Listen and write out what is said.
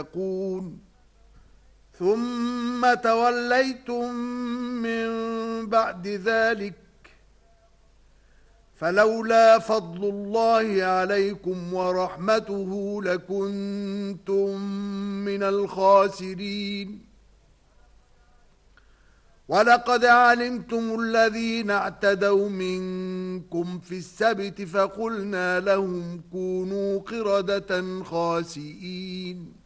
يتقون ثم توليتم من بعد ذلك فلولا فضل الله عليكم ورحمته لكنتم من الخاسرين ولقد علمتم الذين اعتدوا منكم في السبت فقلنا لهم كونوا قردة خاسئين